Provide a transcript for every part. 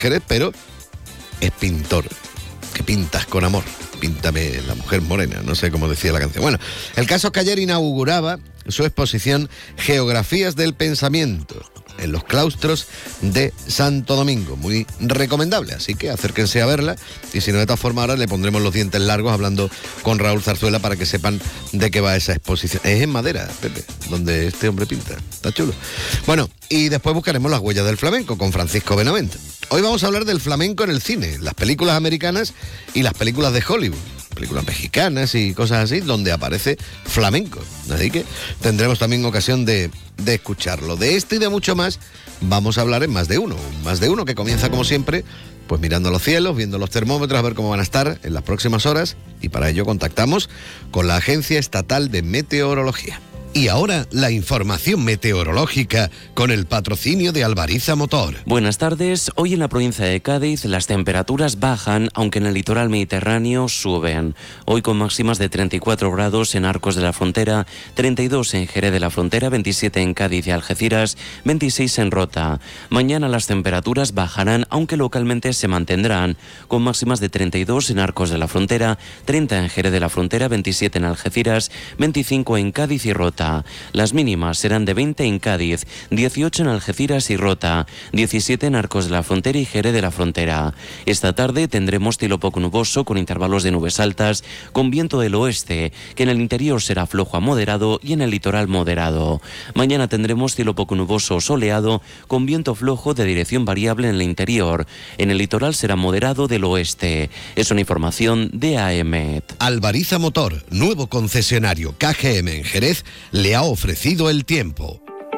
Jerez, pero es pintor. Que pintas con amor. Píntame la mujer morena, no sé cómo decía la canción. Bueno, el caso es que ayer inauguraba su exposición Geografías del Pensamiento en los claustros de Santo Domingo. Muy recomendable, así que acérquense a verla. Y si no, de todas formas, ahora le pondremos los dientes largos hablando con Raúl Zarzuela para que sepan de qué va esa exposición. Es en madera, Pepe, donde este hombre pinta. Está chulo. Bueno, y después buscaremos las huellas del flamenco con Francisco Benavente. Hoy vamos a hablar del flamenco en el cine, las películas americanas y las películas de Hollywood. Películas mexicanas y cosas así, donde aparece flamenco. Así que tendremos también ocasión de escucharlo. De esto y de mucho más vamos a hablar en Más de Uno. Más de Uno que comienza como siempre, pues mirando los cielos, viendo los termómetros, a ver cómo van a estar en las próximas horas. Y para ello contactamos con la Agencia Estatal de Meteorología. Y ahora la información meteorológica con el patrocinio de Albariza Motor. Buenas tardes. Hoy en la provincia de Cádiz las temperaturas bajan, aunque en el litoral mediterráneo suben. Hoy con máximas de 34 grados en Arcos de la Frontera, 32 en Jerez de la Frontera, 27 en Cádiz y Algeciras, 26 en Rota. Mañana las temperaturas bajarán, aunque localmente se mantendrán, con máximas de 32 en Arcos de la Frontera, 30 en Jerez de la Frontera, 27 en Algeciras, 25 en Cádiz y Rota. Las mínimas serán de 20 en Cádiz, 18 en Algeciras y Rota, 17 en Arcos de la Frontera y Jerez de la Frontera. Esta tarde tendremos cielo poco nuboso con intervalos de nubes altas, con viento del oeste, que en el interior será flojo a moderado y en el litoral moderado. Mañana tendremos cielo poco nuboso o soleado, con viento flojo de dirección variable en el interior. En el litoral será moderado del oeste. Es una información de AEMET. Albariza Motor, nuevo concesionario KGM en Jerez, le ha ofrecido el tiempo.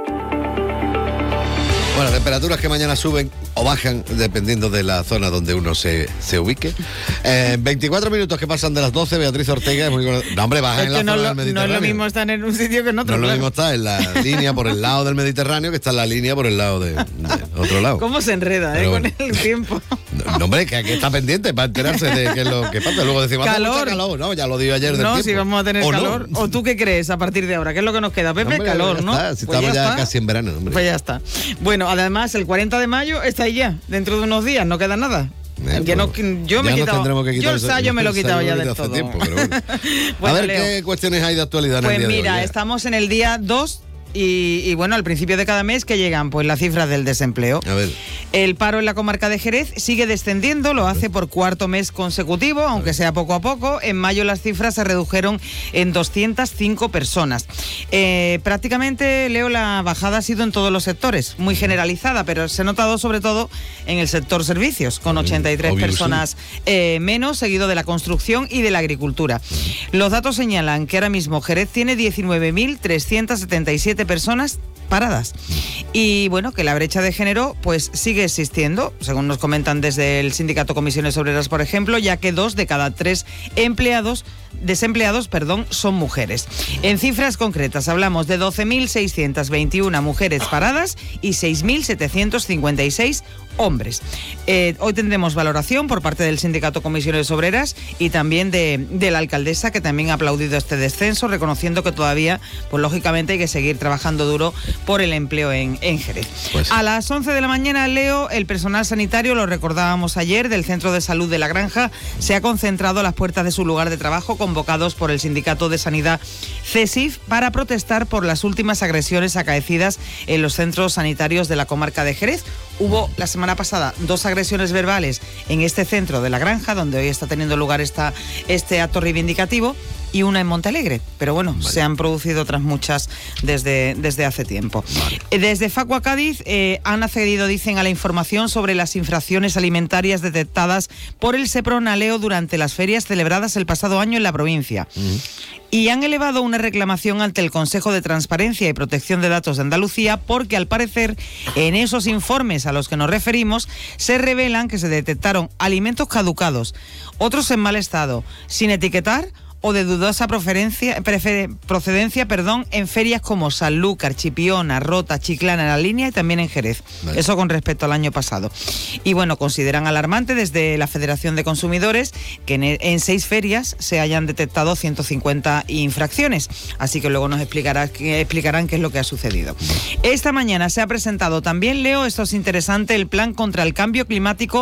Bueno, temperaturas que mañana suben o bajan dependiendo de la zona donde uno se ubique. 24 minutos que pasan de las 12, Beatriz Ortega es muy... No, hombre, bajan en la zona del Mediterráneo. No es lo mismo estar en un sitio que en otro. No es lo mismo estar en la línea por el lado del Mediterráneo que está en la línea por el lado de otro lado. ¿Cómo se enreda con el tiempo? No, hombre, que aquí está pendiente para enterarse de qué es lo que pasa. Luego decimos, calor. Calor, no, ya lo digo ayer del tiempo. No, si vamos a tener calor. No. ¿O tú qué crees a partir de ahora? ¿Qué es lo que nos queda? Pepe, hombre, calor, ¿no? Si pues estamos ya casi en verano, hombre. Pues ya está. Bueno, además, el 40 de mayo está ahí ya. Dentro de unos días, no queda nada. Yo me he quitado. Yo el sayo me lo he quitado ya del todo. Tiempo, pero bueno. Bueno, a ver, Leo, ¿qué cuestiones hay de actualidad en el día de hoy? Pues mira, estamos en el día 2 y bueno, al principio de cada mes que llegan pues las cifras del desempleo. A ver. El paro en la comarca de Jerez sigue descendiendo, lo hace por cuarto mes consecutivo, aunque sea poco a poco. En mayo las cifras se redujeron en 205 personas. Prácticamente, Leo, la bajada ha sido en todos los sectores, muy generalizada, pero se ha notado sobre todo en el sector servicios, con 83 personas menos, seguido de la construcción y de la agricultura. Los datos señalan que ahora mismo Jerez tiene 19.377 personas paradas. Y bueno, que la brecha de género pues sigue existiendo, según nos comentan desde el Sindicato Comisiones Obreras, por ejemplo, ya que 2 de cada 3 desempleados, son mujeres. En cifras concretas hablamos de 12.621 mujeres paradas y 6.756 hombres. Hoy tendremos valoración por parte del Sindicato Comisiones Obreras y también de la alcaldesa, que también ha aplaudido este descenso, reconociendo que todavía, pues lógicamente, hay que seguir trabajando duro por el empleo en Jerez. Pues sí. A las 11 de la mañana, Leo, el personal sanitario, lo recordábamos ayer, del Centro de Salud de La Granja, se ha concentrado a las puertas de su lugar de trabajo, convocados por el Sindicato de Sanidad CESIF, para protestar por las últimas agresiones acaecidas en los centros sanitarios de la comarca de Jerez. Hubo la semana pasada 2 agresiones verbales en este centro de La Granja, donde hoy está teniendo lugar este acto reivindicativo, y una en Montealegre. Pero bueno, vale, se han producido otras muchas desde hace tiempo. Vale. Desde Facua Cádiz han accedido, dicen, a la información sobre las infracciones alimentarias detectadas por el Seprona, Leo, durante las ferias celebradas el pasado año en la provincia. Y han elevado una reclamación ante el Consejo de Transparencia y Protección de Datos de Andalucía, porque al parecer en esos informes a los que nos referimos se revelan que se detectaron alimentos caducados, otros en mal estado, sin etiquetar o de dudosa procedencia, en ferias como Sanlúcar, Chipiona, Rota, Chiclana, La Línea y también en Jerez. Vale. Eso con respecto al año pasado. Y bueno, consideran alarmante desde la Federación de Consumidores que en 6 ferias se hayan detectado 150 infracciones. Así que luego nos explicarán qué es lo que ha sucedido. Esta mañana se ha presentado también, Leo, esto es interesante, el plan contra el cambio climático